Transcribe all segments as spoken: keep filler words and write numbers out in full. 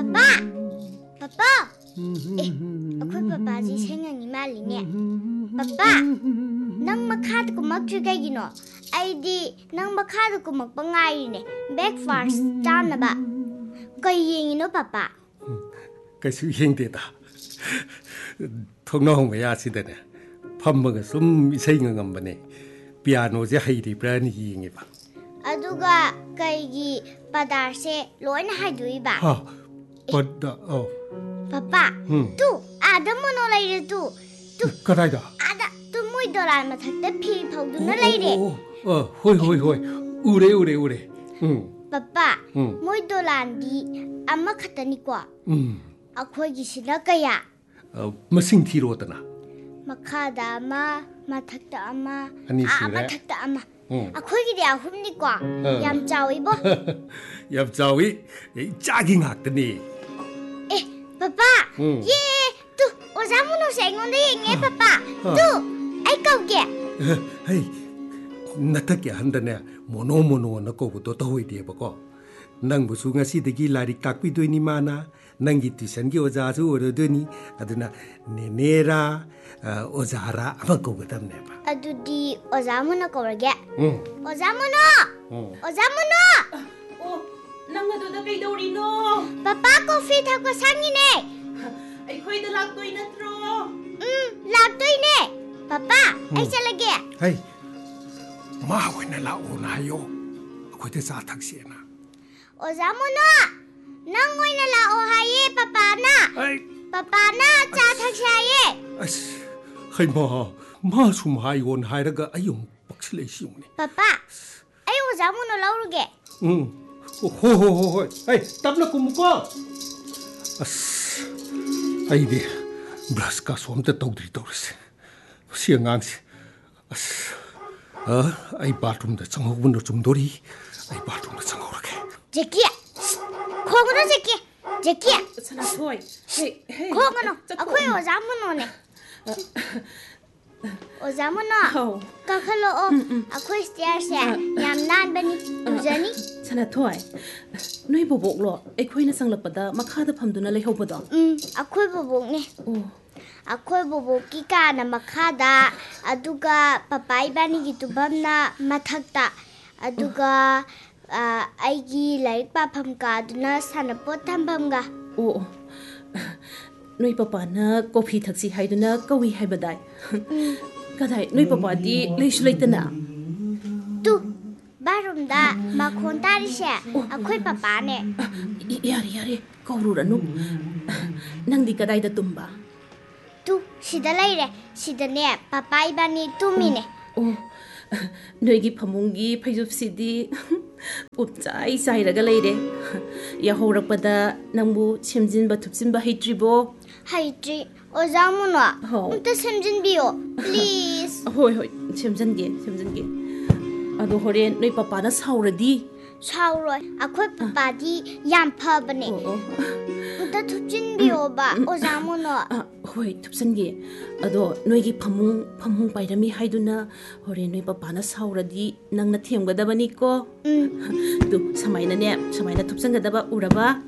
Papa! Papa! Eh, akwai papa ji sengang imali ne. Papa! Nang makhada ko magtrigay gino. Ay di, nang makhada ko magpangay ne. Breakfast, dyan na ba? Kaya yingin no, Papa? Kasi hindi ta. Tungno may asidane. Pambaga sum isay nga ngambane. Piano siya haydi prani yingi ba. Aduga kaygi padarse loy na haydui ba? Ha, pada oh. Papa, tu ada mo no lay tu. Tu. Karay da. Ada tu muy doran mathakta phi phaudu na lay de. Oh, hoi hoi hoi. Ure ure ure. Papa, muy doran di amma khatani ko. Akhoi gi sida kaya. Masing thiro tana. Makhada ama, mathakta ama, Ani ah sure. mathakta ama. Akhoi gi dia hum ni ko. Yam chawi bo. Yam chawi, chagi ngaktani. Eh, Papa. Ye, tu ozamu no sengon de nge Papa. Tu, ai kau ge. Hey, natakya handane mono mono na ko to to hoi ba ko. Nang busu ngasi degi lari takpi do ni mana. Nang gi tuition gi oja su oro do ni aduna nenera ozara ama ko gadam ne ba. Adudi ozamu na ko ge. Ozamu no. Ozamu no. Oh, nang aduda kay Dorino. Papa coffee thak ko sangi ne. Ay khoi da lagtoi natro. Um, lagtoi ne. Papa, ai chalage. Hey. Ma wa na la ona yo. Ko te sa taxi na. Ozamu no. Nang ngoi na la o haye Papa na. Hey. Papa na cha thak shaye. As. Hey ma, ma sum hai on hai raga ayung paksle siung ne. Papa, ai ozamu no lauruge. Um. Ho ho ho ho. Hey, tabla kumuko. As. Ai di. Bras ka som te tawdri tawrse. Siang ang si. As. Ah, ai bathroom da changhobun ro chumdori. Ai bathroom da changhorage. Jackie. Kogono Jackie. Jackie. Sana toy. Hey, hey. Kogono. Akhoi ozamu no ne. Ozamu no. Kakhalo o. Akhoi stairs ya. Yam nan bani. Ujani. Sana toy. Noi bobok lo. Ai khoi na sanglapada makhada phamduna lei hobado. Um, akhoi bobok ne. Oh. Akhoi bobok ki ka na makhada aduga papai bani gi tubam na mathakta aduga aigi laik pa pham ka duna sanapot thambam ga. Oh. Noi papa na coffee thaksi haiduna kawi haibadai. Kadai noi papa di leisu leitana. Tu barum da makhon tari se akhoi papa ne. Yare yare kaururanu. Nang di kadai da tumba. Tu sida leire sida ne papa ibani tumi ne. Oh. Noigi pamungi phaijub sidi upchai sairaga leire. Ya horakpada nangbu chemjinba thupsinba heitribo. Haitri ozamu no. Umta semjin biyo please. Hoi hoi chemjange chemjange. Ado horen noi papa na sauradi. Sauroi akhoi papa di yam phabane. Umta thupjin biyo ba ozamu no. Hoi thupsange. Ado noigi phamung phamung pairami haiduna horen noi papa na sauradi nangna themgadabani ko. Tu samaina ne samaina thupsangadaba uraba.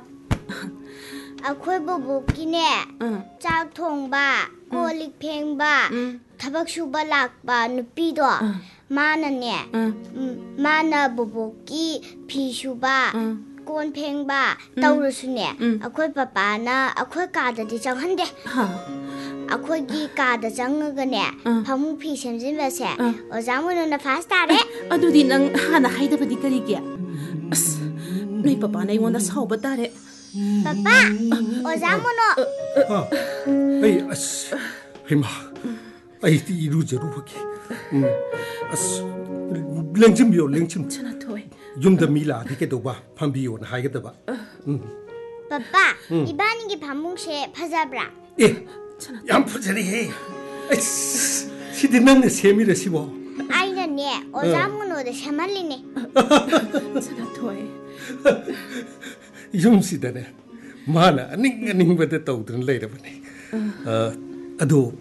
Akhoi boboki ne chak thongba kolik phengba thabak suba lakba nupi do mana ne mana boboki phi suba kon phengba tawrusu ne akhoi papa na akhoi ka da di changhande akhoi gi ka da changga ne phamu phi semjin ba se ozamu no na fast tare adudi nang hana haidabadi karige as noi papa na ingonda sauba tare. Papa, ozamu no. Hey, as. Hey ma. Ay ti iru jaru baki. As. Lengchim biyo lengchim. Chana toy. Yum da mila di ke doba pambiyo na hai ba. Papa, ibani gi phamung se phajabra. Eh. Yam phujari he. Sidi nang ne semi re sibo. Aina ne ozamu no de shamalli ne. Chana toy. Yung si dane mana aning aning bada tawdun leira bane ado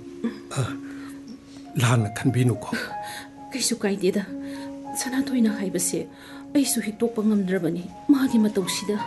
lan khanbinu ko kaisu kaideda sana toina haibase aisu hiktok pangam drabani magi matawsida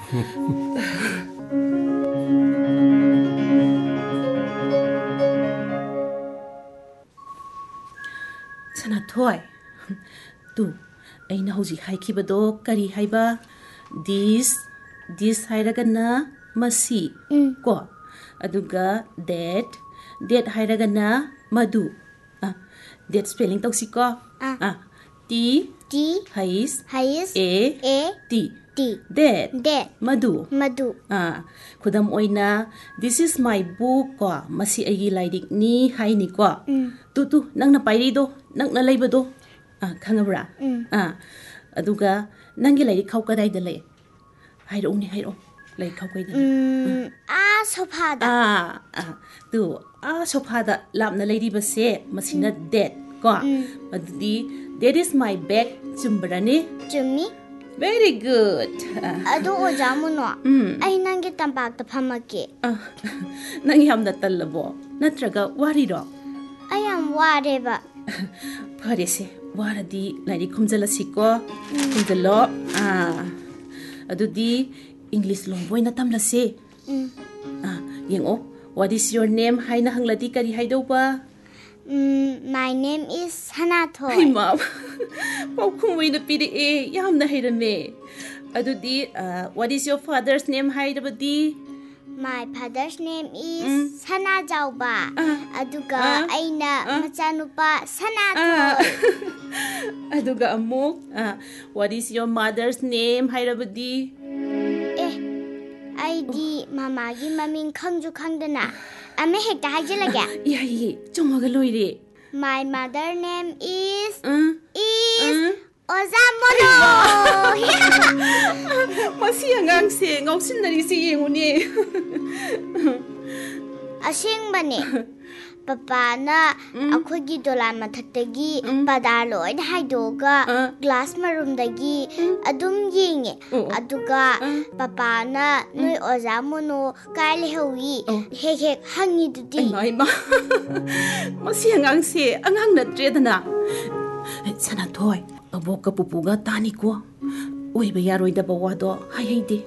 Sanathoi. Tu, aina hojik haikibado kari haiba. This, this hairagana masi. Ko. Aduga that, that hairagana madu. Ah, that spelling tausi ko. Ah, T, T, hais, hais, A, A, T. T, That, that, madu. madu. Ah, khudam oina, this is my book ko. Masi agi laidik ni hai ni ko. Tu tu, nang na pairi do, nang na laiba do. Ah, khangabra. Ah, aduga, nangi laidik khau kadai da lai. Hai ro ni hai ro. Lai khau kai da. Mm, ah, sopada. Ah, ah, tu, ah sopada lap na laidi ba se, masina that ko. Adudi, that is my bag chumbra ni. Jumi, Very good. Ah, ado oja mo no. Ay nangi tampak ta phamake. ah, nang yamna tallabo. Natraga wari ro. Ay am ware ba. Pare se, waradi laidi khumjalasi ko. Khumjalo. Ah, adudi English long boy na tamlase. Ah, yengo, what is your name? Hai na hangladi kari hai do ba? Mm, my name is Sanathoi. Ay ma, pau kumway na pili eh, yam na hirame. Adudi, uh, what is your father's name? Hai da ba di? My father's name is Sanajauba. Aduga aina machanupa Sanathoi. Aduga amok, uh, what is your mother's name? Hai da ba di? Eh, ay di mamagi maming khangju khangdana. Ame hekta hajilage. Yai, chumaga loire. My mother name is Uh, is Ozamono. Masi angang se, ngausin na rin si Yenguni. Asing bane. Papa na akogi dolan mathaktagi padaloy haidoga glass maroom dagi adum yinge aduga papa na noi ozamono kaile hewi he he hangi dudi Ay ma, masi angang se, angang na tredana. Sanathoi, abok ka pupuga tani ko. Uy, bayaroy da bawa do, hay hay di.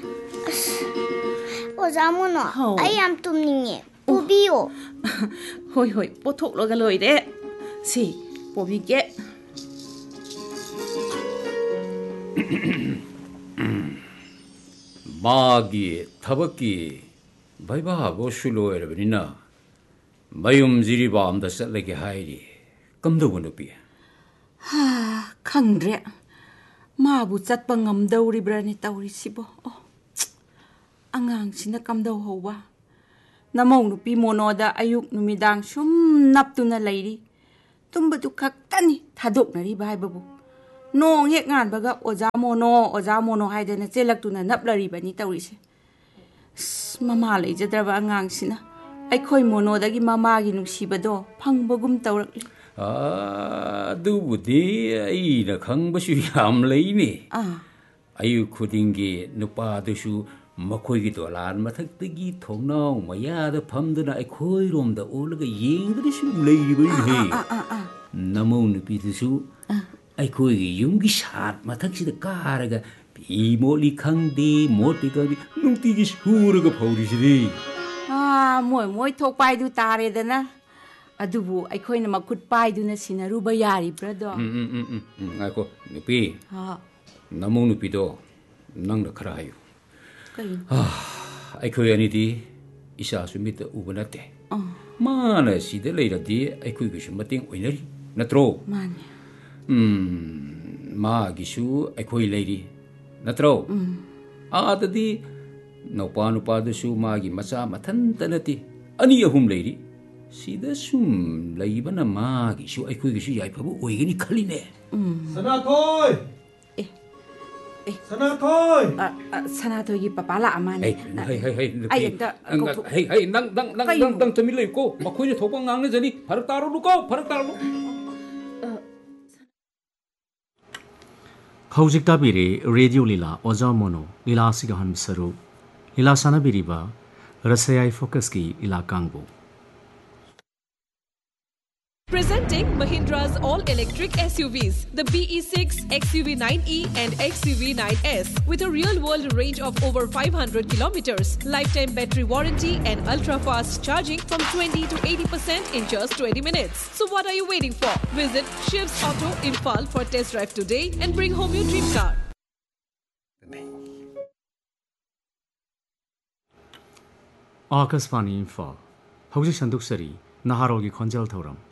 ozamono Oh. ay am tumninge ubiyo Hoy hoy, potok lo galoy de. Si, pobi ke. 마기 타박기 바이바하고 술로에르비나 마욤지리 밤다 셀레게 하이리 깜도고 누비 Ha, khangre. Ma bu chat pa ngam dau ri brani tauri sibo. Oh. Angang sina kam dau ho ba. Namong nu pi mono da ayuk numidang sum nap tu na lairi. Tumba tu khak tani thadok na ri bai babu. Nong hek ngan baga oja mono oja mono hai da na chelak tu na nap lari bani tauri se. Mama lai jadra ba angang sina. Ai khoi mono da gi mama gi nusiba do phang bagum taurakli. 아 누부디 이나 강바슈 얌레이니 Ah. 아유 쿠딩기 누빠드슈 마코이기도 란 마탁뜨기 통나오 마야다 밤드나 아이코이롬다 올라가 옌드리슈 레이리버리 Ah ah ah. 나모 누비드슈 아이코이기 용기 샷 마탁시다 까라가 비모리 강디 모티가비 뭉티기 슈르가 파우리시리 Ah, moi moi thok pai du tare da na. Adubu ai khoi na makut pai du na sinaru ba yari brado. 음음음음 아이고 누비 Ha. 나모 누비도 낭다 카라하유 Kai. ꯑꯩꯈꯣꯏ ꯑꯅꯤꯗꯤ ꯏꯁꯥꯁꯨ ꯃꯤꯠꯇ ꯎꯕ ꯅꯠꯇꯦ ꯃꯥꯅ ꯁꯤꯗ ꯂꯩꯔꯗꯤ ꯑꯩꯈꯣꯏꯒꯤꯁꯨ ꯃꯇꯦꯡ ꯑꯣꯏꯅꯔꯤ ꯅꯠꯇ꯭ꯔꯣ Mane. ꯎꯝ ꯃꯥꯒꯤꯁꯨ ꯑꯩꯈꯣꯏ ꯂꯩꯔꯤ ꯅꯠꯇ꯭ꯔꯣ ꯑꯥꯗꯗꯤ ꯅꯨꯄꯥ ꯅꯨꯄꯥꯗꯁꯨ ꯃꯥꯒꯤ ꯃꯆꯥ ꯃꯊꯟꯇ ꯅꯠꯇꯦ ꯑꯅꯤ ꯑꯍꯨꯝ ꯂꯩꯔꯤ ꯁꯤꯗ ꯁꯨꯝ ꯂꯩꯕꯅ ꯃꯥꯒꯤꯁꯨ ꯑꯩꯈꯣꯏꯒꯤꯁꯨ ꯌꯥꯏꯐꯕ ꯑꯣꯏꯒꯅꯤ ꯈꯜꯂꯤꯅꯦ Sanathoi! Eh. Eh. Sanathoi! Ah, ah, Sanathoi gi papa la amane. Hey, hey, hey, Ai ekta kauthok. hey, hey, nang, nang, nang, Kayo. nang, nang, tami lay ko. Makoy na thopang ngang na dyan eh. Parang taro ko, parang taro. Hojik tabiri radio lila oja mono lila sigahan saru lila sana biriba rasayai focus ki ila kangbo Presenting Mahindra's all-electric S U Vs, the B E six, X U V nine E and X U V nine S with a real-world range of over five hundred kilometers, lifetime battery warranty and ultra-fast charging from twenty to eighty percent in just twenty minutes. So what are you waiting for? Visit Shiv's Auto Imphal for test drive today and bring home your dream car. Akashvani Imphal. Hꯧji Shanduk Sari, Naharogi Khonjal Thoram.